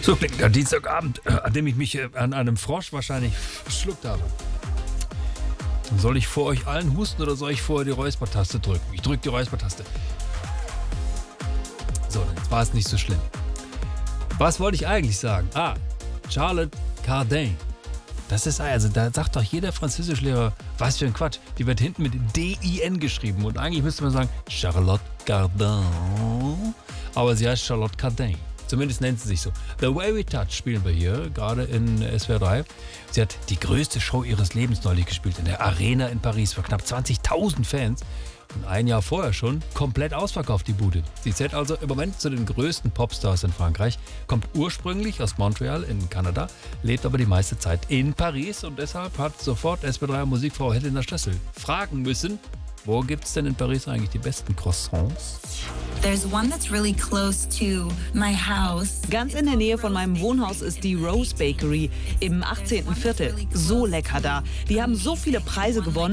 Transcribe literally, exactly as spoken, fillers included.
So klingt der Dienstagabend, äh, an dem ich mich äh, an einem Frosch wahrscheinlich verschluckt habe. Soll ich vor euch allen husten oder soll ich vorher die Räuspertaste drücken? Ich drücke die Räuspertaste. So, jetzt war es nicht so schlimm. Was wollte ich eigentlich sagen? Ah, Charlotte Cardin. Das ist, also da sagt doch jeder Französischlehrer, was für ein Quatsch. Die wird hinten mit D I N geschrieben und eigentlich müsste man sagen Charlotte Cardin. Aber sie heißt Charlotte Cardin. Zumindest nennt sie sich so. The Way We Touch spielen wir hier, gerade in S W R drei. Sie hat die größte Show ihres Lebens neulich gespielt, in der Arena in Paris, für knapp zwanzigtausend Fans. Und ein Jahr vorher schon komplett ausverkauft, die Bude. Sie zählt also im Moment zu den größten Popstars in Frankreich, kommt ursprünglich aus Montreal in Kanada, lebt aber die meiste Zeit in Paris und deshalb hat sofort S W R drei Musikfrau Helena Stössel fragen müssen, wo gibt es denn in Paris eigentlich die besten Croissants? There's one that's really close to my house. Ganz in der Nähe von meinem Wohnhaus ist die Rose Bakery im achtzehnten Viertel. So lecker da. Die haben so viele Preise gewonnen.